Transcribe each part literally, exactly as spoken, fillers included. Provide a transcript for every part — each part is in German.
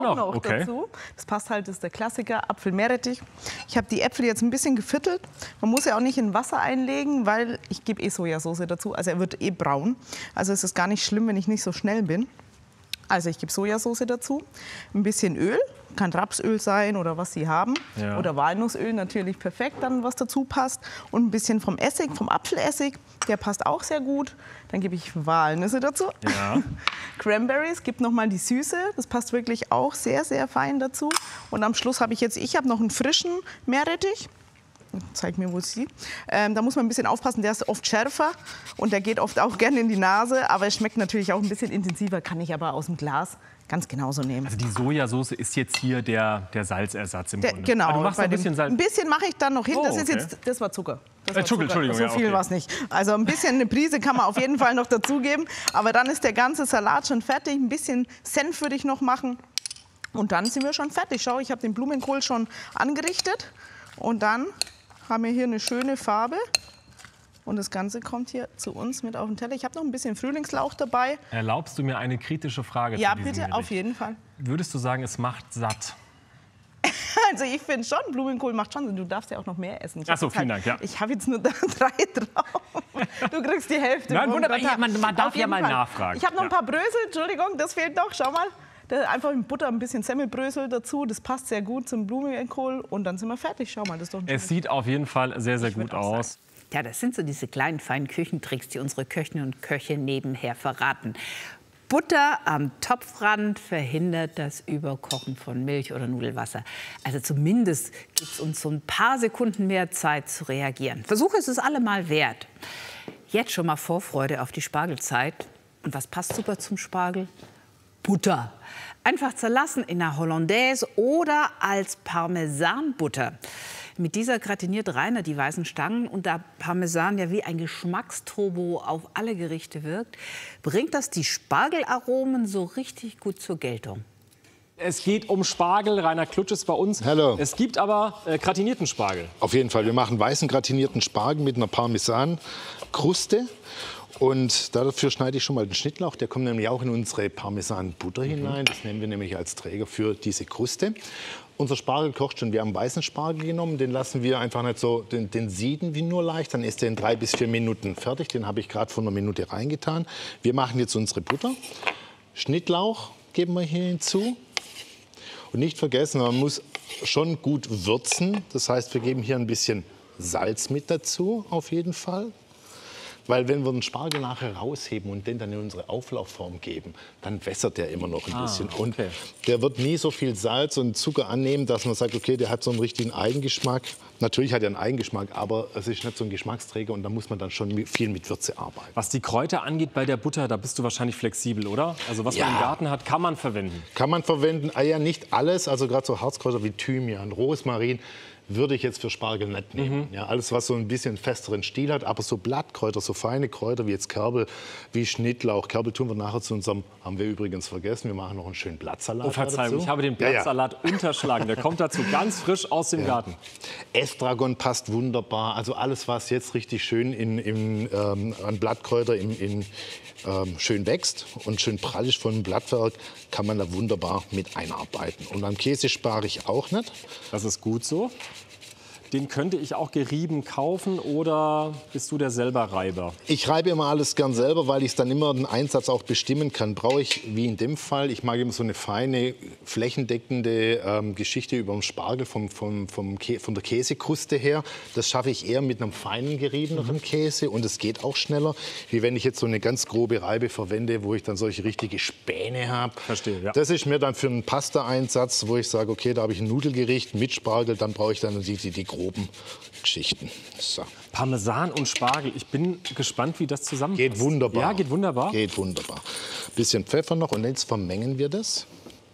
noch, noch okay. dazu. Das passt halt, das ist der Klassiker, Apfel-Meerrettich. Ich habe die Äpfel jetzt ein bisschen geviertelt. Man muss ja auch nicht in Wasser einlegen, weil ich gebe eh Sojasauce dazu. Also er wird eh braun. Also es ist gar nicht schlimm, wenn ich nicht so schnell bin. Also ich gebe Sojasauce dazu, ein bisschen Öl, kann Rapsöl sein oder was Sie haben. Ja. Oder Walnussöl natürlich perfekt, dann was dazu passt. Und ein bisschen vom Essig, vom Apfelessig, der passt auch sehr gut. Dann gebe ich Walnüsse dazu. Ja. Cranberries, gibt noch mal die Süße, das passt wirklich auch sehr, sehr fein dazu. Und am Schluss habe ich jetzt, ich habe noch einen frischen Meerrettich. Zeig mir, wo es sieht. Ähm, da muss man ein bisschen aufpassen, der ist oft schärfer und der geht oft auch gerne in die Nase, aber es schmeckt natürlich auch ein bisschen intensiver, kann ich aber aus dem Glas ganz genauso nehmen. Also die Sojasauce ist jetzt hier der, der Salzersatz im Der, Grunde. genau. Aber du machst noch ein bisschen Salz. Ein bisschen mache ich dann noch hin, Oh, das ist okay. jetzt, das war Zucker. Das Äh, war Zucker. Entschuldigung, so ja, viel okay. war es nicht. Also ein bisschen, eine Prise kann man auf jeden Fall noch dazugeben, aber dann ist der ganze Salat schon fertig. Ein bisschen Senf würde ich noch machen und dann sind wir schon fertig. Schau, ich habe den Blumenkohl schon angerichtet und dann haben wir hier eine schöne Farbe und das Ganze kommt hier zu uns mit auf den Teller. Ich habe noch ein bisschen Frühlingslauch dabei. Erlaubst du mir eine kritische Frage Ja, zu diesem bitte, Gericht? auf jeden Fall. Würdest du sagen, es macht satt? Also ich finde schon, Blumenkohl macht schon Sinn. Du darfst ja auch noch mehr essen. Ich Ach so, hab jetzt vielen Dank, ja. Ich habe jetzt nur drei drauf. Du kriegst die Hälfte. Nein, vom wunderbar. Gratin. Man- man darf Auf ja jeden mal Fall. nachfragen. Ich habe noch ein Ja. paar Brösel. Entschuldigung, das fehlt noch. Schau mal. Da einfach mit Butter ein bisschen Semmelbrösel dazu. Das passt sehr gut zum Blumenkohl. Und dann sind wir fertig. Schau mal, das ist doch ein Es sieht auf jeden Fall sehr, sehr Ich würd gut auch aus. Ja, das sind so diese kleinen, feinen Küchentricks, die unsere Köchinnen und Köche nebenher verraten. Butter am Topfrand verhindert das Überkochen von Milch oder Nudelwasser. Also zumindest gibt es uns so ein paar Sekunden mehr Zeit zu reagieren. Versuche es es allemal wert. Jetzt schon mal Vorfreude auf die Spargelzeit. Und was passt super zum Spargel? Butter. Einfach zerlassen in einer Hollandaise oder als Parmesanbutter. Mit dieser gratiniert Rainer die weißen Stangen und da Parmesan ja wie ein Geschmacksturbo auf alle Gerichte wirkt, bringt das die Spargelaromen so richtig gut zur Geltung. Es geht um Spargel. Rainer Klutsch ist bei uns. Hallo. Es gibt aber äh, gratinierten Spargel. Auf jeden Fall. Wir machen weißen gratinierten Spargel mit einer Parmesankruste. Und dafür schneide ich schon mal den Schnittlauch. Der kommt nämlich auch in unsere Parmesanbutter hinein. Das nehmen wir nämlich als Träger für diese Kruste. Unser Spargel kocht schon. Wir haben weißen Spargel genommen. Den lassen wir einfach nicht so, den, den sieden wir nur leicht. Dann ist der in drei bis vier Minuten fertig. Den habe ich gerade vor einer Minute reingetan. Wir machen jetzt unsere Butter. Schnittlauch geben wir hier hinzu. Und nicht vergessen, man muss schon gut würzen. Das heißt, wir geben hier ein bisschen Salz mit dazu, auf jeden Fall. Weil wenn wir den Spargel nachher rausheben und den dann in unsere Auflaufform geben, dann wässert der immer noch ein Ah, bisschen. okay. Und der wird nie so viel Salz und Zucker annehmen, dass man sagt, okay, der hat so einen richtigen Eigengeschmack. Natürlich hat er einen Eigengeschmack, aber es ist nicht so ein Geschmacksträger und da muss man dann schon viel mit Würze arbeiten. Was die Kräuter angeht bei der Butter, da bist du wahrscheinlich flexibel, oder? Also was Ja. man im Garten hat, kann man verwenden. Kann man verwenden, Eier nicht alles, also gerade so Harzkräuter wie Thymian, Rosmarin, würde ich jetzt für Spargel nicht nehmen. Ja, alles, was so ein bisschen festeren Stil hat, aber so Blattkräuter, so feine Kräuter wie jetzt Kerbel, wie Schnittlauch. Kerbel tun wir nachher zu unserem, haben wir übrigens vergessen, wir machen noch einen schönen Blattsalat. Oh, Verzeihung, dazu. ich habe den Ja, ja. Blattsalat unterschlagen. Der kommt dazu ganz frisch aus dem Garten. Estragon passt wunderbar. Also alles, was jetzt richtig schön in, in, ähm, an Blattkräuter in, in, ähm, schön wächst und schön prall ist von dem Blattwerk, kann man da wunderbar mit einarbeiten. Und am Käse spare ich auch nicht. Das ist gut so. Den könnte ich auch gerieben kaufen oder bist du der selber Reiber? Ich reibe immer alles gern selber, weil ich dann immer den Einsatz auch bestimmen kann. Brauche ich, wie in dem Fall, ich mag immer so eine feine, flächendeckende ähm, Geschichte über den Spargel vom, vom, vom von der Käsekruste her. Das schaffe ich eher mit einem feinen geriebeneren mhm. Käse und es geht auch schneller, wie wenn ich jetzt so eine ganz grobe Reibe verwende, wo ich dann solche richtige Späne habe. Verstehe, ja. Das ist mir dann für einen Pasta-Einsatz, wo ich sage, okay, da habe ich ein Nudelgericht mit Spargel, dann brauche ich dann die, die, die groben Geschichten. So. Parmesan und Spargel. Ich bin gespannt, wie das zusammenpasst. Geht wunderbar. Ja, geht wunderbar. Geht wunderbar. Bisschen Pfeffer noch und jetzt vermengen wir das.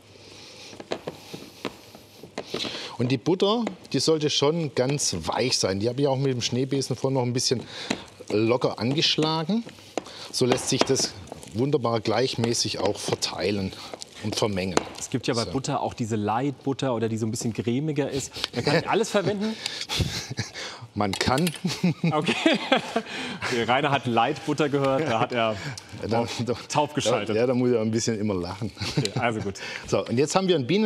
Und die Butter, die sollte schon ganz weich sein. Die habe ich auch mit dem Schneebesen vorhin noch ein bisschen locker angeschlagen. So lässt sich das wunderbar gleichmäßig auch verteilen und vermengen. Es gibt ja bei So. Butter auch diese Light-Butter oder die so ein bisschen cremiger ist. Da kann ich alles verwenden. Man kann. Okay. Rainer hat Leitbutter gehört, da hat er Da, taub geschaltet. Ja, da muss er ein bisschen immer lachen. Okay, also gut. So, und jetzt haben wir ein Bienen